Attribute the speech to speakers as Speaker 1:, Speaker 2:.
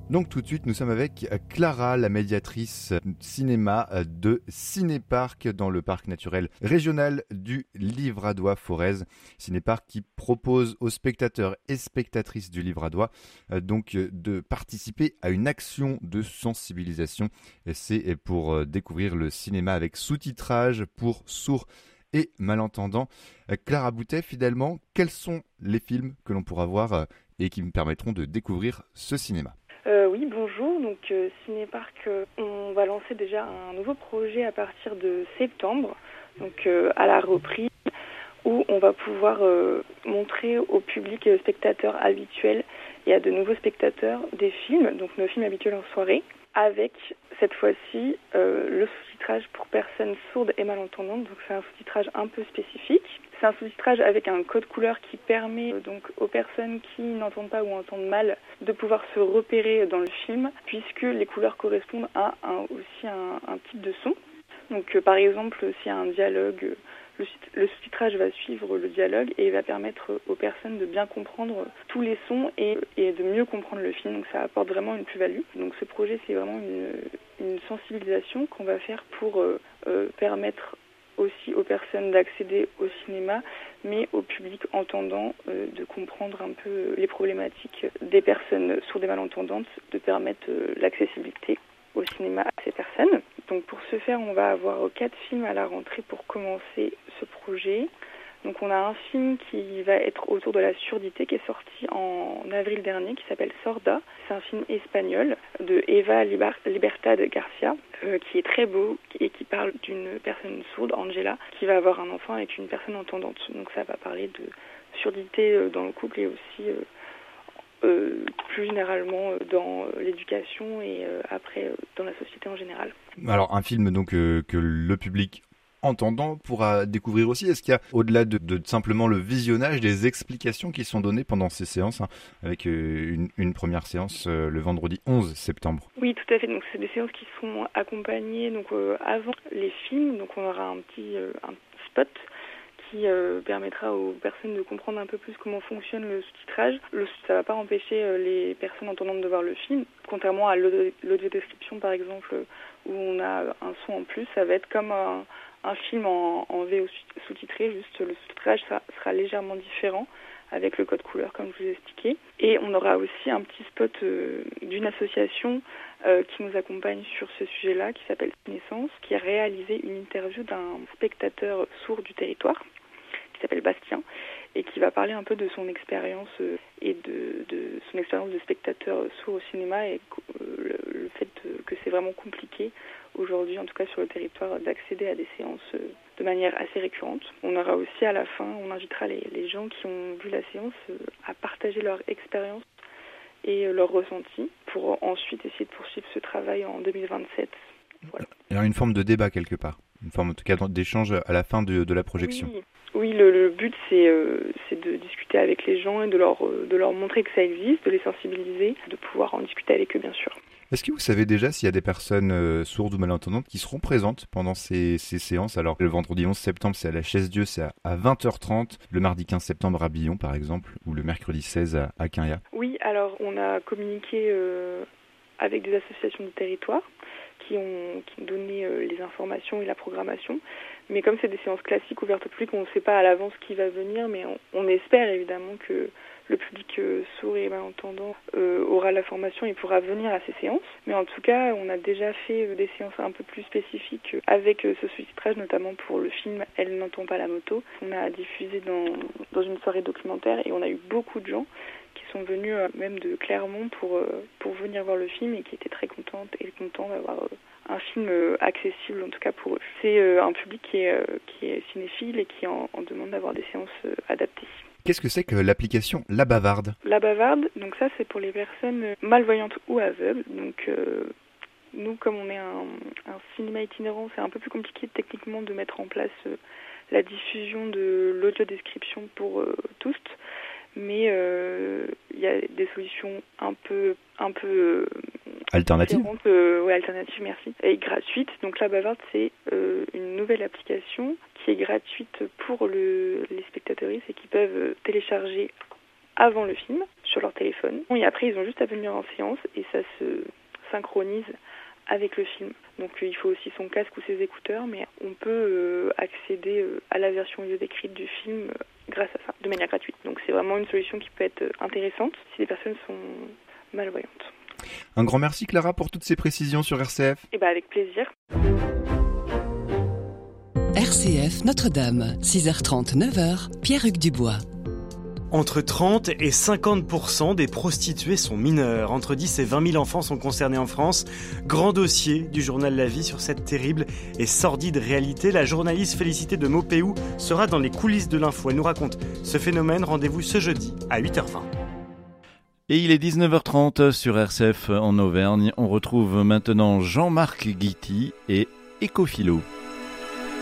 Speaker 1: Donc tout de suite, nous sommes avec Clara, la médiatrice cinéma de Cinéparc dans le parc naturel régional du Livradois-Forez. Cinéparc qui propose aux spectateurs et spectatrices du Livradois de participer à une action de sensibilisation. Et c'est pour découvrir le cinéma avec sous-titrage pour sourds et malentendants. Clara Boutet, finalement, quels sont les films que l'on pourra voir et qui me permettront de découvrir ce cinéma ?
Speaker 2: Oui, bonjour. Donc Cinéparc, on va lancer déjà un nouveau projet à partir de septembre, donc à la reprise, où on va pouvoir montrer au public spectateur habituel et à de nouveaux spectateurs des films, donc nos films habituels en soirée, avec cette fois-ci le sous-titrage pour personnes sourdes et malentendantes. Donc c'est un sous-titrage un peu spécifique. C'est un sous-titrage avec un code couleur qui permet donc aux personnes qui n'entendent pas ou entendent mal de pouvoir se repérer dans le film, puisque les couleurs correspondent à aussi un type de son. Donc par exemple, s'il y a un dialogue, le sous-titrage va suivre le dialogue et va permettre aux personnes de bien comprendre tous les sons et de mieux comprendre le film. Donc ça apporte vraiment une plus-value. Donc ce projet, c'est vraiment une sensibilisation qu'on va faire pour permettre aussi aux personnes d'accéder au cinéma, mais au public entendant de comprendre un peu les problématiques des personnes sourdes et malentendantes, de permettre l'accessibilité au cinéma à ces personnes. Donc pour ce faire, on va avoir 4 films à la rentrée pour commencer ce projet. Donc on a un film qui va être autour de la surdité qui est sorti en avril dernier, qui s'appelle Sorda. C'est un film espagnol de Eva Libertad Garcia, qui est très beau et qui parle d'une personne sourde, Angela, qui va avoir un enfant avec une personne entendante. Donc ça va parler de surdité dans le couple et aussi plus généralement dans l'éducation et après dans la société en général.
Speaker 1: Alors un film donc que le public entendant pourra découvrir aussi. Est-ce qu'il y a, au-delà de simplement le visionnage, des explications qui sont données pendant ces séances, avec une première séance le vendredi 11 septembre?
Speaker 2: Oui, tout à fait. Donc c'est des séances qui sont accompagnées donc avant les films. Donc on aura un spot qui permettra aux personnes de comprendre un peu plus comment fonctionne le sous-titrage. Ça ne va pas empêcher les personnes entendantes de voir le film, contrairement à l'audio-description par exemple, où on a un son en plus. Ça va être comme un film en VO sous-titré, juste le sous-titrage sera légèrement différent avec le code couleur comme je vous ai expliqué. Et on aura aussi un petit spot d'une association qui nous accompagne sur ce sujet-là, qui s'appelle Naissance, qui a réalisé une interview d'un spectateur sourd du territoire, qui s'appelle Bastien, et qui va parler un peu de son expérience et de son expérience de spectateur sourd au cinéma et le fait que c'est vraiment compliqué aujourd'hui, en tout cas sur le territoire, d'accéder à des séances de manière assez récurrente. On aura aussi à la fin, on invitera les gens qui ont vu la séance à partager leur expérience et leur ressenti pour ensuite essayer de poursuivre ce travail en 2027. Voilà.
Speaker 1: Il y a une forme de débat quelque part, une forme en tout cas d'échange à la fin de la projection.
Speaker 2: Oui, le but c'est de discuter avec les gens et de leur montrer que ça existe, de les sensibiliser, de pouvoir en discuter avec eux bien sûr.
Speaker 1: Est-ce que vous savez déjà s'il y a des personnes sourdes ou malentendantes qui seront présentes pendant ces séances? Alors, le vendredi 11 septembre, c'est à la Chaise-Dieu, c'est à 20h30. Le mardi 15 septembre à Billon, par exemple, ou le mercredi 16 à Quinriat.
Speaker 2: Oui, alors on a communiqué avec des associations de territoire qui ont donné les informations et la programmation. Mais comme c'est des séances classiques ouvertes au public, on ne sait pas à l'avance qui va venir, mais on espère évidemment que le public sourd et malentendant aura la formation et pourra venir à ces séances. Mais en tout cas, on a déjà fait des séances un peu plus spécifiques avec ce sous-titrage, notamment pour le film « Elle n'entend pas la moto ». On a diffusé dans une soirée documentaire et on a eu beaucoup de gens qui sont venus même de Clermont pour venir voir le film et qui étaient très contentes et contents d'avoir un film accessible en tout cas pour eux. C'est un public qui est cinéphile et qui en demande d'avoir des séances adaptées.
Speaker 1: Qu'est-ce que c'est que l'application La Bavarde?
Speaker 2: La Bavarde, donc ça c'est pour les personnes malvoyantes ou aveugles. Donc nous, comme on est un cinéma itinérant, c'est un peu plus compliqué techniquement de mettre en place la diffusion de l'audio-description pour tous. Mais il y a des solutions un peu
Speaker 1: alternatives.
Speaker 2: Alternatives, merci. Et gratuites. Donc la Bavarde, c'est une nouvelle application qui est gratuite pour les spectateurs et qui peuvent télécharger avant le film sur leur téléphone. Et après, ils ont juste à venir en séance et ça se synchronise avec le film. Donc il faut aussi son casque ou ses écouteurs, mais on peut accéder à la version audio décrite du film grâce à ça, de manière gratuite. Donc c'est vraiment une solution qui peut être intéressante si les personnes sont malvoyantes.
Speaker 1: Un grand merci Clara pour toutes ces précisions sur RCF.
Speaker 2: Et avec plaisir.
Speaker 3: RCF Notre-Dame, 6h30, 9h, Pierre-Hugues Dubois.
Speaker 4: Entre 30 et 50% des prostituées sont mineures. Entre 10 et 20 000 enfants sont concernés en France. Grand dossier du journal La Vie sur cette terrible et sordide réalité. La journaliste Félicité de Maupeou sera dans les coulisses de l'info. Elle nous raconte ce phénomène. Rendez-vous ce jeudi à 8h20.
Speaker 5: Et il est 19h30 sur RCF en Auvergne. On retrouve maintenant Jean-Marc Guity et Ecophilo.